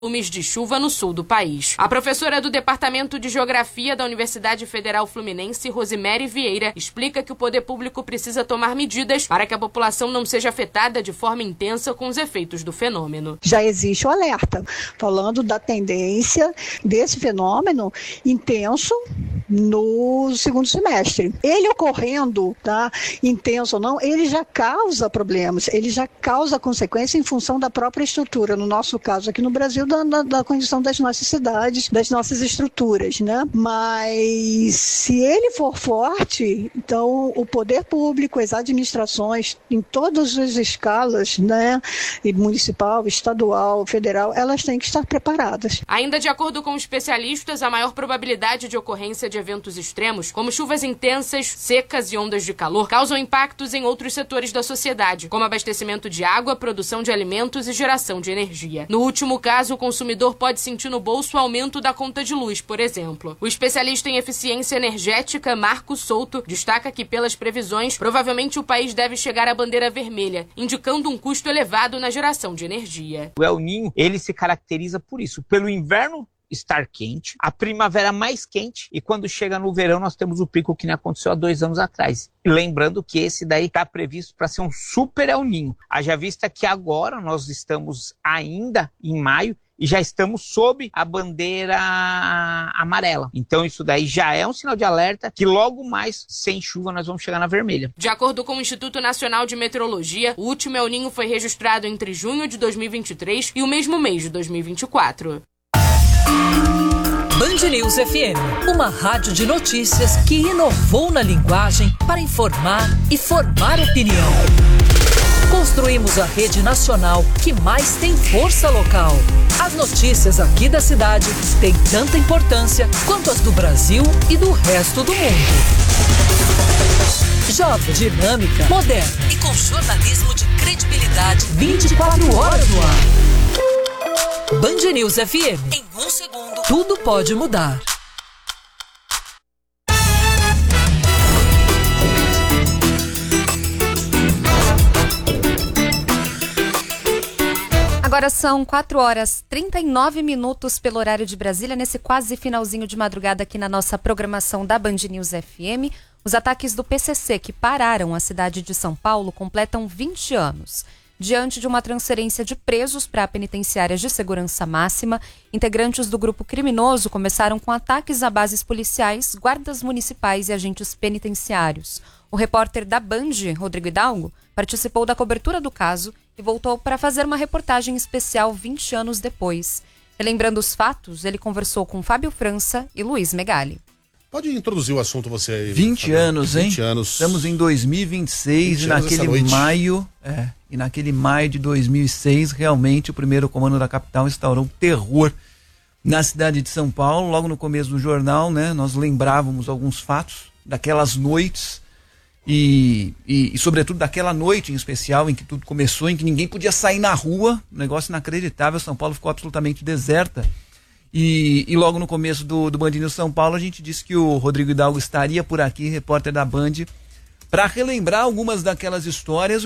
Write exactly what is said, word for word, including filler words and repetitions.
volumes de chuva no sul do país. A professora do Departamento de Geografia da Universidade Federal Fluminense, Rosemary Vieira, explica que o poder público precisa tomar medidas para que a população não seja afetada de forma intensa com os efeitos do fenômeno. Já existe o alerta, falando da tendência desse fenômeno intenso no segundo semestre. Ele ocorrendo, tá, intenso ou não, ele já causa problemas, ele já causa consequência em função da própria estrutura, no nosso caso aqui no Brasil, Da, da, da condição das nossas cidades, das nossas estruturas, né? Mas se ele for forte, então o poder público, as administrações, em todas as escalas, né? E municipal, estadual, federal, elas têm que estar preparadas. Ainda de acordo com especialistas, a maior probabilidade de ocorrência de eventos extremos, como chuvas intensas, secas e ondas de calor, causam impactos em outros setores da sociedade, como abastecimento de água, produção de alimentos e geração de energia. No último caso, o consumidor pode sentir no bolso o aumento da conta de luz, por exemplo. O especialista em eficiência energética, Marco Souto, destaca que, pelas previsões, provavelmente o país deve chegar à bandeira vermelha, indicando um custo elevado na geração de energia. O El Niño, ele se caracteriza por isso, pelo inverno estar quente, a primavera mais quente, e quando chega no verão nós temos o pico que nem aconteceu há dois anos atrás. E lembrando que esse daí está previsto para ser um super El Niño. Haja vista que agora nós estamos ainda em maio e já estamos sob a bandeira amarela. Então isso daí já é um sinal de alerta que logo mais, sem chuva, nós vamos chegar na vermelha. De acordo com o Instituto Nacional de Meteorologia, o último El Niño foi registrado entre junho de dois mil e vinte e três e o mesmo mês de dois mil e vinte e quatro. Band News F M, uma rádio de notícias que inovou na linguagem para informar e formar opinião. Construímos a rede nacional que mais tem força local. As notícias aqui da cidade têm tanta importância quanto as do Brasil e do resto do mundo. Jovem, dinâmica, moderna e com jornalismo de credibilidade vinte e quatro horas no ar. Band News F M. Em um segundo, tudo pode mudar. Agora são quatro horas e trinta e nove minutos pelo horário de Brasília, nesse quase finalzinho de madrugada aqui na nossa programação da Band News F M. Os ataques do P C C que pararam a cidade de São Paulo completam vinte anos. Diante de uma transferência de presos para penitenciárias de segurança máxima, integrantes do grupo criminoso começaram com ataques a bases policiais, guardas municipais e agentes penitenciários. O repórter da Band, Rodrigo Hidalgo, participou da cobertura do caso e voltou para fazer uma reportagem especial vinte anos depois. Relembrando os fatos, ele conversou com Fábio França e Luiz Megali. Pode introduzir o assunto você aí. vinte anos, hein? vinte anos. Estamos em dois mil e vinte e seis e naquele maio, é, e naquele maio de dois mil e seis, realmente o primeiro comando da capital instaurou terror na cidade de São Paulo. Logo no começo do jornal, né, nós lembrávamos alguns fatos daquelas noites e, e, e sobretudo daquela noite em especial em que tudo começou, em que ninguém podia sair na rua, um negócio inacreditável. São Paulo ficou absolutamente deserta. E, e logo no começo do, do Band News São Paulo, a gente disse que o Rodrigo Hidalgo estaria por aqui, repórter da Band, para relembrar algumas daquelas histórias.